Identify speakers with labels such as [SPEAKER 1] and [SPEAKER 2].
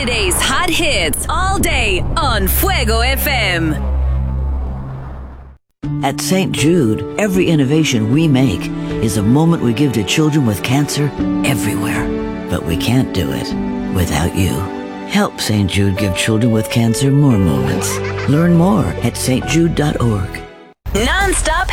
[SPEAKER 1] Today's hot hits all day on Fuego FM.
[SPEAKER 2] At St. Jude, every innovation we make is a moment we give to children with cancer everywhere. But we can't do it without you. Help St. Jude give children with cancer more moments. Learn more at stjude.org.
[SPEAKER 1] Non-stop